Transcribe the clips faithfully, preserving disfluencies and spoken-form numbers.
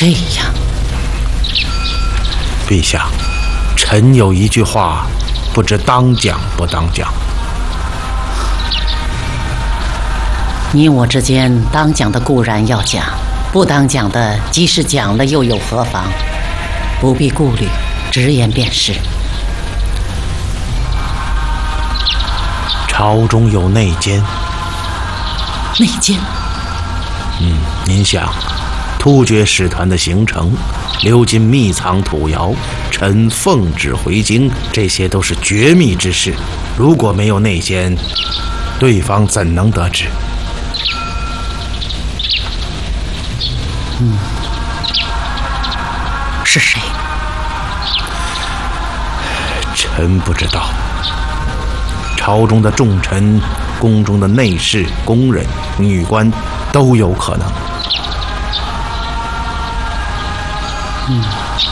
这样。 陛下，臣有一句话，不知当讲不当讲。 你我之间当讲的固然要讲，不当讲的即使讲了又有何妨？不必顾虑，直言便是。 朝中有内奸。 内奸？ 嗯，您想，突厥使团的行程，流进密藏土窑，臣奉旨回京，这些都是绝密之事。如果没有内奸，对方怎能得知？ 嗯，是谁？ 臣不知道。朝中的重臣、宫中的内侍、宫人、女官都有可能。 嗯，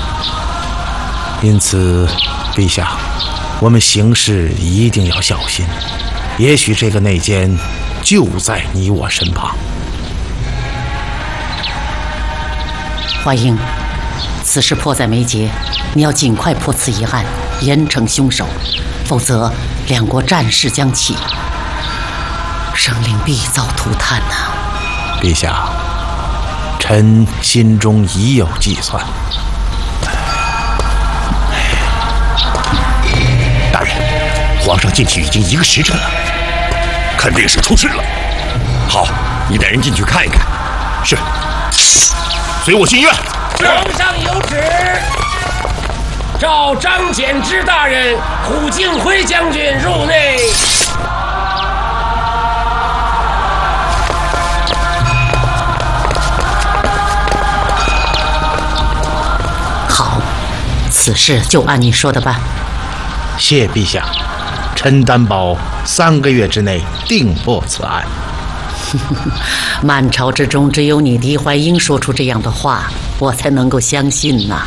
因此，陛下，我们行事一定要小心。也许这个内奸就在你我身旁。 华英，此事迫在眉睫，你要尽快破此一案，严惩凶手，否则两国战事将起，生灵必遭涂炭呐、啊！ 陛下，臣心中已有计算。 大人，皇上进去已经一个时辰了，肯定是出事了。好，你带人进去看一看。是。随我进院。 呈上有旨，召张柬之大人、虎敬辉将军入内。 好，此事就按你说的办。 谢陛下，臣担保三个月之内定破此案。 满朝之中，只有你狄怀英说出这样的话，我才能够相信呐、啊。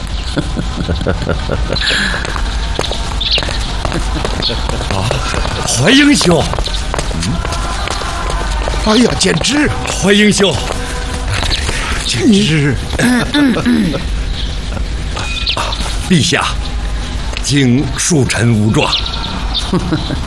啊，怀英兄，嗯， 哎呀，简直， 怀英兄，简直， 嗯嗯嗯、 陛下，请恕臣无状。